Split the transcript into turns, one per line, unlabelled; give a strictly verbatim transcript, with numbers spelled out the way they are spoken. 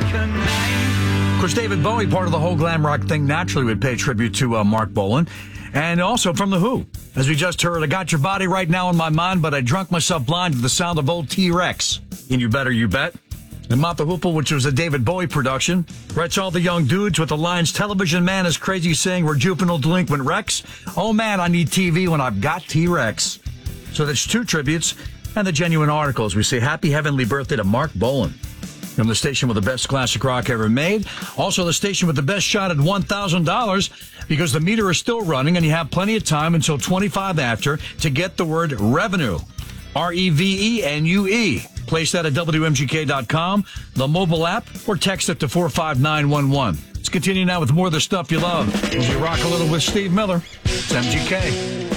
Of course, David Bowie, part of the whole glam rock thing, naturally would pay tribute to uh, Mark Bolan. And also from The Who. As we just heard, I got your body right now in my mind, but I drunk myself blind to the sound of old T-Rex. And You Better You Bet. And Mott the Hoople, which was a David Bowie production. Writes all the young dudes with the lines, television man is crazy saying we're juvenile delinquent Rex. Oh man, I need T V when I've got T-Rex. So there's two tributes and the genuine articles. We say happy heavenly birthday to Mark Bolan. From the station with the best classic rock ever made. Also the station with the best shot at one thousand dollars because the meter is still running and you have plenty of time until twenty-five after to get the word revenue. R E V E N U E. Place that at W M G K dot com, the mobile app, or text it to four five nine one one. Let's continue now with more of the stuff you love as you rock a little with Steve Miller. It's M G K.